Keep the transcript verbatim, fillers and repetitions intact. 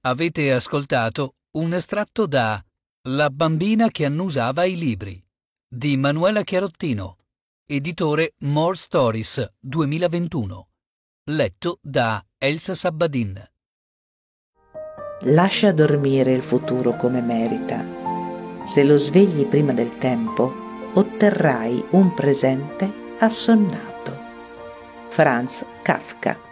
Avete ascoltato un estratto da La bambina che annusava i libri di Manuela Chiarottino, editore More Stories duemilaventuno, letto da Elsa Sabbadin. Lascia dormire il futuro come merita. Se lo svegli prima del tempo, otterrai un presente assonnato. Franz Kafka.